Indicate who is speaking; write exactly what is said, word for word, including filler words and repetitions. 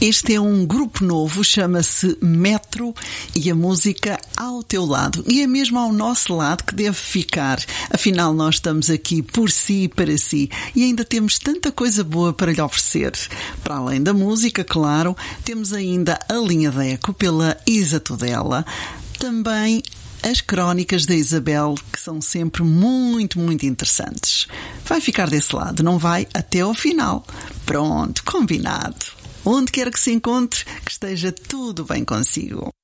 Speaker 1: Este é um grupo novo, chama-se Metro e a música Ao Teu Lado. E é mesmo ao nosso lado que deve ficar. Afinal, nós estamos aqui por si e para si. E ainda temos tanta coisa boa para lhe oferecer. Para além da música, claro, temos ainda a linha de eco pela Isa Tudela. Também as crónicas da Isabel, que são sempre muito, muito interessantes. Vai ficar desse lado, não vai? Até ao final. Pronto, combinado. Onde quer que se encontre, que esteja tudo bem consigo.